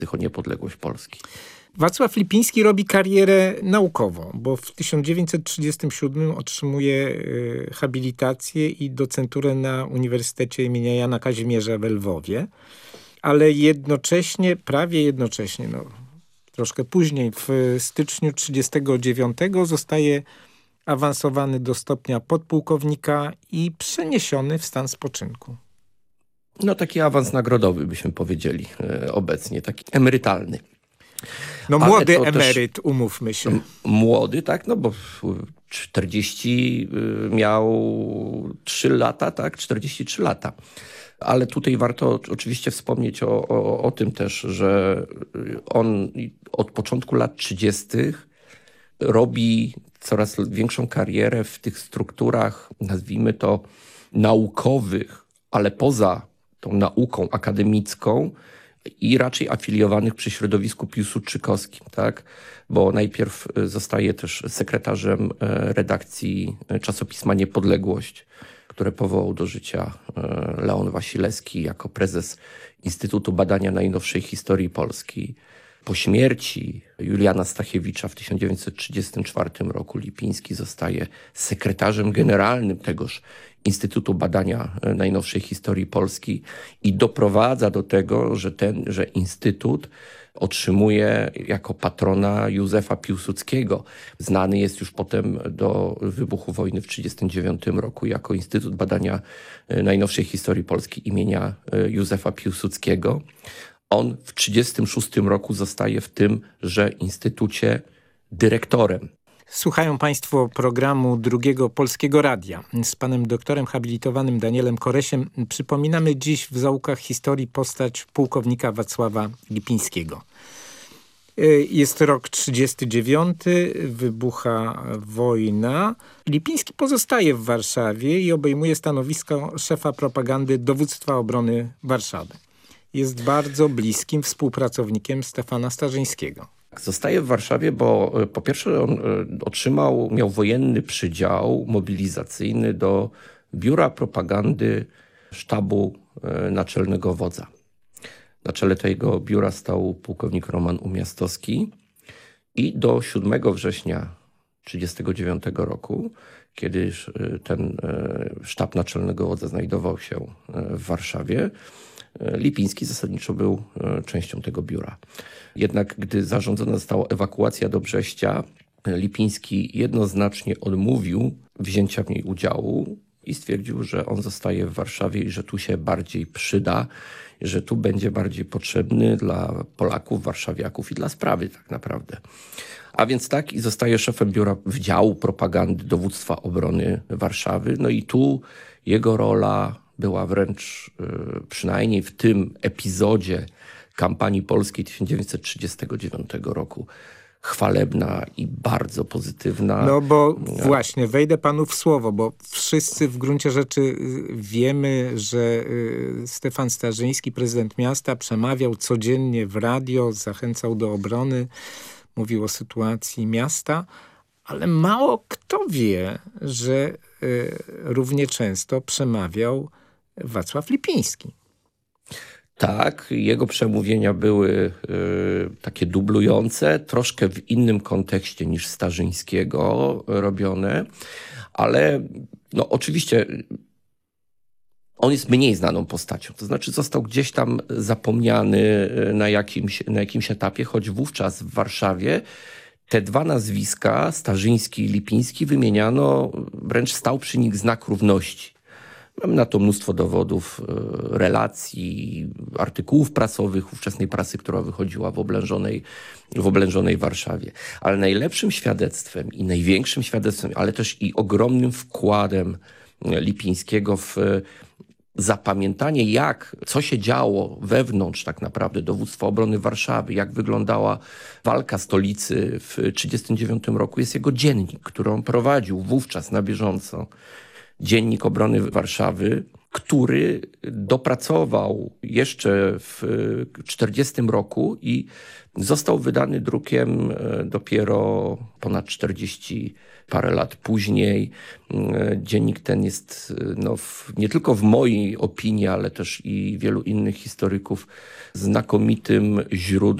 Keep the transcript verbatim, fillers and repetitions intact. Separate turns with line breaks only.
o niepodległość Polski.
Wacław Lipiński robi karierę naukową, bo w tysiąc dziewięćset trzydziestym siódmym otrzymuje y, habilitację i docenturę na Uniwersytecie imienia Jana Kazimierza w Lwowie, ale jednocześnie, prawie jednocześnie, no, troszkę później, w styczniu trzydziestego dziewiątego zostaje awansowany do stopnia podpułkownika i przeniesiony w stan spoczynku.
No taki awans nagrodowy byśmy powiedzieli e, obecnie, taki emerytalny.
No młody emeryt, umówmy się.
M- młody, tak, no bo czterdzieści miał trzy lata, tak, czterdzieści trzy lata. Ale tutaj warto oczywiście wspomnieć o, o, o tym też, że on od początku lat trzydziestych robi coraz większą karierę w tych strukturach, nazwijmy to naukowych, ale poza tą nauką akademicką i raczej afiliowanych przy środowisku piłsudczykowskim, tak? Bo najpierw zostaje też sekretarzem redakcji czasopisma Niepodległość, które powołał do życia Leon Wasilewski jako prezes Instytutu Badania Najnowszej Historii Polski. Po śmierci Juliana Stachiewicza w tysiąc dziewięćset trzydziestym czwartym roku Lipiński zostaje sekretarzem generalnym tegoż Instytutu Badania Najnowszej Historii Polski i doprowadza do tego, że ten, że Instytut otrzymuje jako patrona Józefa Piłsudskiego. Znany jest już potem do wybuchu wojny w tysiąc dziewięćset trzydziestym dziewiątym roku jako Instytut Badania Najnowszej Historii Polski imienia Józefa Piłsudskiego. On w tysiąc dziewięćset trzydziestym szóstym roku zostaje w tymże instytucie dyrektorem.
Słuchają Państwo programu Drugiego Polskiego Radia. Z panem doktorem habilitowanym Danielem Koresiem przypominamy dziś w zaułkach historii postać pułkownika Wacława Lipińskiego. Jest rok trzydziesty dziewiąty, wybucha wojna. Lipiński pozostaje w Warszawie i obejmuje stanowisko szefa propagandy Dowództwa Obrony Warszawy. Jest bardzo bliskim współpracownikiem Stefana Starzyńskiego.
Zostaje w Warszawie, bo po pierwsze on otrzymał, miał wojenny przydział mobilizacyjny do Biura Propagandy Sztabu Naczelnego Wodza. Na czele tego biura stał pułkownik Roman Umiastowski i do siódmego września tysiąc dziewięćset trzydziestego dziewiątego roku, kiedy ten sztab Naczelnego Wodza znajdował się w Warszawie, Lipiński zasadniczo był częścią tego biura. Jednak gdy zarządzona została ewakuacja do Brześcia, Lipiński jednoznacznie odmówił wzięcia w niej udziału i stwierdził, że on zostaje w Warszawie i że tu się bardziej przyda, że tu będzie bardziej potrzebny dla Polaków, warszawiaków i dla sprawy tak naprawdę. A więc tak i zostaje szefem biura Wydziału Propagandy Dowództwa Obrony Warszawy. No i tu jego rola była wręcz, przynajmniej w tym epizodzie kampanii polskiej tysiąc dziewięćset trzydziestego dziewiątego roku, chwalebna i bardzo pozytywna.
No bo właśnie, wejdę panu w słowo, bo wszyscy w gruncie rzeczy wiemy, że Stefan Starzyński, prezydent miasta, przemawiał codziennie w radio, zachęcał do obrony, mówił o sytuacji miasta, ale mało kto wie, że równie często przemawiał Wacław Lipiński.
Tak, jego przemówienia były y, takie dublujące, troszkę w innym kontekście niż Starzyńskiego robione, ale no oczywiście on jest mniej znaną postacią. To znaczy został gdzieś tam zapomniany na jakimś, na jakimś etapie, choć wówczas w Warszawie te dwa nazwiska, Starzyński i Lipiński, wymieniano, wręcz stał przy nich znak równości. Mamy na to mnóstwo dowodów, relacji, artykułów prasowych ówczesnej prasy, która wychodziła w oblężonej, w oblężonej Warszawie. Ale najlepszym świadectwem i największym świadectwem, ale też i ogromnym wkładem Lipińskiego w zapamiętanie, jak, co się działo wewnątrz tak naprawdę Dowództwa Obrony Warszawy, jak wyglądała walka stolicy w tysiąc dziewięćset trzydziestym dziewiątym roku, jest jego dziennik, który on prowadził wówczas na bieżąco. Dziennik Obrony Warszawy, który dopracował jeszcze w czterdziestym roku i został wydany drukiem dopiero ponad czterdzieści parę lat później. Dziennik ten jest no, w, nie tylko w mojej opinii, ale też i wielu innych historyków znakomitym źródłem